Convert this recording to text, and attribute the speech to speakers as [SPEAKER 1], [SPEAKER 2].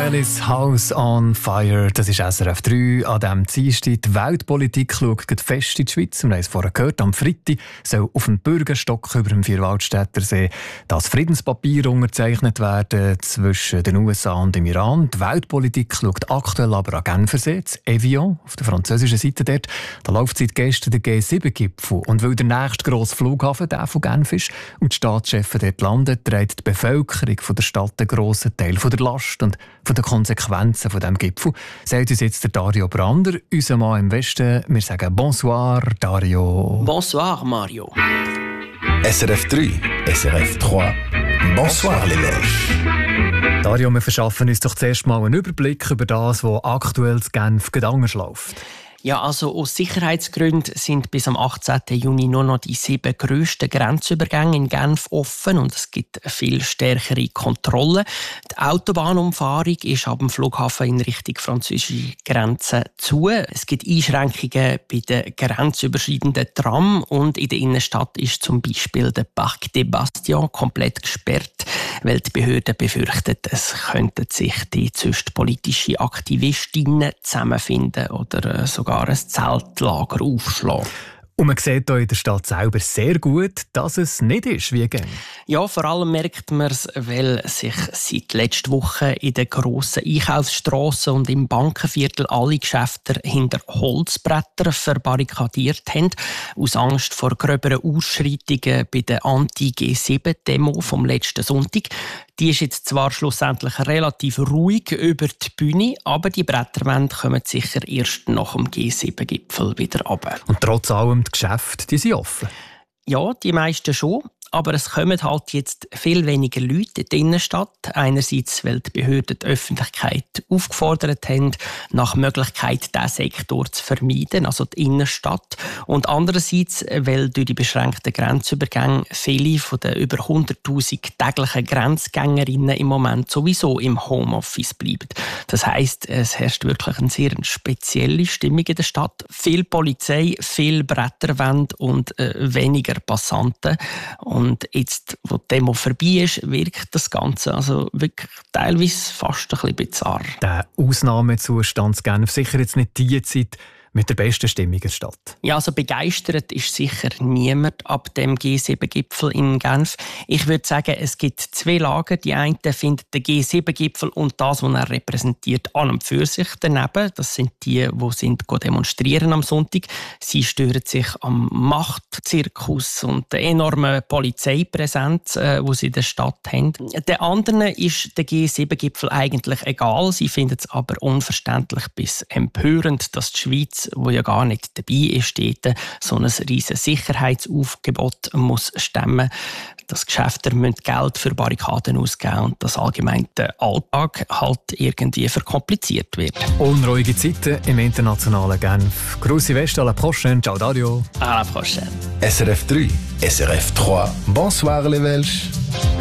[SPEAKER 1] Alice, House on Fire. Das ist SRF 3. An diesem Dienstag die Weltpolitik schaut fest in die Schweiz. Wir haben es vorher gehört, am Freitag soll auf dem Bürgerstock über dem Vierwaldstättersee das Friedenspapier unterzeichnet werden zwischen den USA und dem Iran. Die Weltpolitik schaut aktuell aber an Genfersee, das Evian, auf der französischen Seite dort. Da läuft seit gestern der G7-Gipfel. Und weil der nächste grosse Flughafen der von Genf ist und die Staatschefs dort landen, trägt die Bevölkerung von der Stadt einen grossen Teil von der Last und von den Konsequenzen von diesem Gipfel. Sagt uns jetzt der Dario Brander, unser Mann im Westen. Wir sagen Bonsoir, Dario.
[SPEAKER 2] Bonsoir, Mario.
[SPEAKER 3] SRF 3, SRF 3. Bonsoir, les Belges.
[SPEAKER 1] Dario, wir verschaffen uns doch zuerst mal einen Überblick über das, was aktuell in Genf anders läuft.
[SPEAKER 2] Ja, also aus Sicherheitsgründen sind bis am 18. Juni nur noch die 7 grössten Grenzübergänge in Genf offen und es gibt viel stärkere Kontrollen. Die Autobahnumfahrung ist ab dem Flughafen in Richtung französische Grenze zu. Es gibt Einschränkungen bei den grenzüberschreitenden Tram und in der Innenstadt ist zum Beispiel der Parc des Bastions komplett gesperrt, weil die Behörden befürchten, es könnten sich die politische Aktivistinnen zusammenfinden oder sogar ein Zeltlager aufschlagen.
[SPEAKER 1] Und man sieht hier in der Stadt selber sehr gut, dass es nicht ist wie gern.
[SPEAKER 2] Ja, vor allem merkt man es, weil sich seit letzter Woche in den grossen Einkaufsstrassen und im Bankenviertel alle Geschäfte hinter Holzbrettern verbarrikadiert haben, aus Angst vor gröberen Ausschreitungen bei der Anti-G7-Demo vom letzten Sonntag. Die ist jetzt zwar schlussendlich relativ ruhig über die Bühne, aber die Bretterwände kommen sicher erst nach dem G7-Gipfel wieder runter.
[SPEAKER 1] Und trotz allem, die Geschäfte, die sind offen?
[SPEAKER 2] Ja, die meisten schon. Aber es kommen halt jetzt viel weniger Leute in die Innenstadt. Einerseits, weil die Behörden die Öffentlichkeit aufgefordert haben, nach Möglichkeit diesen Sektor zu vermeiden, also die Innenstadt. Und andererseits, weil durch die beschränkten Grenzübergänge viele von den über 100'000 täglichen Grenzgängerinnen im Moment sowieso im Homeoffice bleiben. Das heisst, es herrscht wirklich eine sehr spezielle Stimmung in der Stadt. Viel Polizei, viel Bretterwände und weniger Passanten. Und jetzt, wo die Demo vorbei ist, wirkt das Ganze also wirklich teilweise fast ein bisschen bizarr.
[SPEAKER 1] Der Ausnahmezustand in Genf sicher jetzt nicht die Zeit mit der besten Stimmung in der Stadt.
[SPEAKER 2] Ja, also begeistert ist sicher niemand ab dem G7-Gipfel in Genf. Ich würde sagen, es gibt 2 Lager. Die einen finden den G7-Gipfel und das, was er repräsentiert, an und für sich daneben. Das sind die demonstrieren am Sonntag. Sie stören sich am Machtzirkus und der enormen Polizeipräsenz, die sie in der Stadt haben. Den anderen ist der G7-Gipfel eigentlich egal. Sie finden es aber unverständlich bis empörend, dass die Schweiz, wo ja gar nicht dabei ist, so ein riesiges Sicherheitsaufgebot muss stemmen. Dass Geschäfte Geld für Barrikaden ausgeben und dass allgemein der Alltag halt irgendwie verkompliziert wird.
[SPEAKER 1] Unruhige Zeiten im internationalen Genf. Grüße West, à la prochaine. Ciao Dario.
[SPEAKER 2] À la prochaine.
[SPEAKER 3] SRF 3, SRF 3. Bonsoir, les Belges.